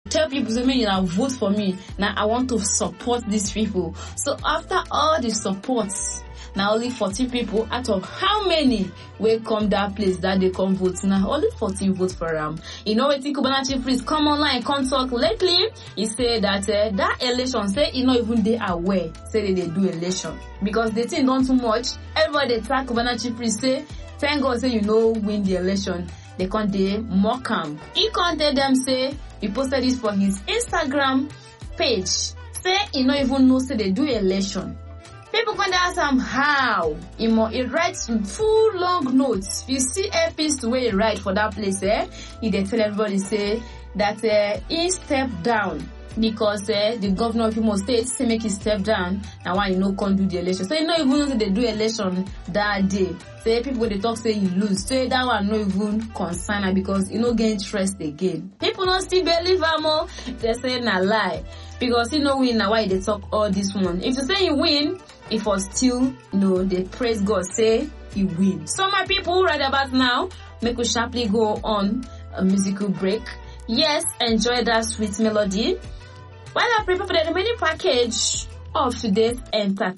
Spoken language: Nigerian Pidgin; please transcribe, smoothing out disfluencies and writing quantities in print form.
tell people say, you know, vote for me. Now I want to support these people. So after all the supports, now only 14 people out of how many will come that place that they come vote. Now only 14 vote for him. You know what Cubana Chief Priest come online, come talk lately. He said that that election, say you know even they are aware, say they do election because they think not too much. Everybody attack Cubana Chief Priest, say thank God say you know win the election. They can't they mock him. He can't tell them say he posted this for his Instagram page. Say he not even know say they do election. People can ask him how. He writes full long notes. You see epics where he write for that place, he they tell everybody say that he stepped down because the governor of Imo State say make he step down. Now why you know can't do the election. So you know even know they do election that day. Say people they talk say you lose. Say that one no even concern because you know get interest again. People don't still believe him. They say na lie. Because you know win now why they talk all this one. If you say you win, if was still they praise God, say he win. So my people right about now, make we sharply go on a musical break. Yes, enjoy that sweet melody while I prepare for the remaining package of today's entertainment.